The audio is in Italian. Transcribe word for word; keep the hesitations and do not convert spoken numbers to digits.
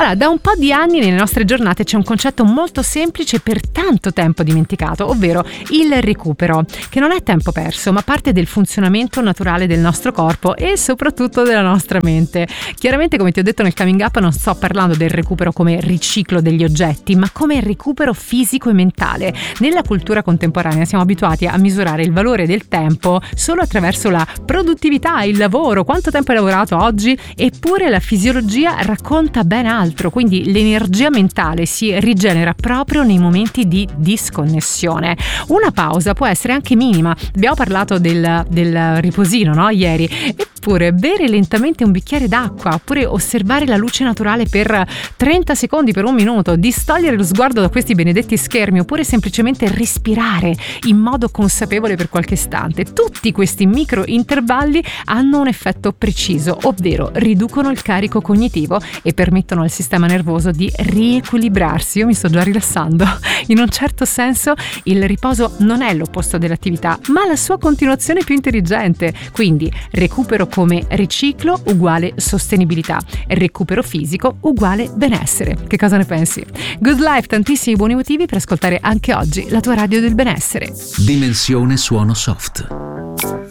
Allora, da un po' di anni nelle nostre giornate c'è un concetto molto semplice per tanto tempo dimenticato, ovvero il recupero, che non è tempo perso, ma parte del funzionamento naturale del nostro corpo e soprattutto della nostra mente. Chiaramente, come ti ho detto nel coming up, non sto parlando del recupero come riciclo degli oggetti, ma come recupero fisico e mentale. Nella cultura contemporanea siamo abituati a misurare il valore del tempo solo attraverso la produttività, il lavoro, quanto tempo hai lavorato oggi, eppure la fisiologia racconta ben altro. Quindi l'energia mentale si rigenera proprio nei momenti di disconnessione. Una pausa può essere anche minima. Abbiamo parlato del, del riposino, no? Ieri. Eppure bere lentamente un bicchiere d'acqua, oppure osservare la luce naturale per trenta secondi, per un minuto, distogliere lo sguardo da questi benedetti schermi, oppure semplicemente respirare in modo consapevole per qualche istante. Tutti questi micro intervalli hanno un effetto preciso, ovvero riducono il carico cognitivo e permettono al sistema nervoso di riequilibrarsi. Io mi sto già rilassando. In un certo senso il riposo non è l'opposto dell'attività, ma la sua continuazione più intelligente. Quindi recupero come riciclo uguale sostenibilità, recupero fisico uguale benessere. Che cosa ne pensi? Good Life, tantissimi buoni motivi per ascoltare anche oggi la tua radio del benessere. Dimensione suono soft.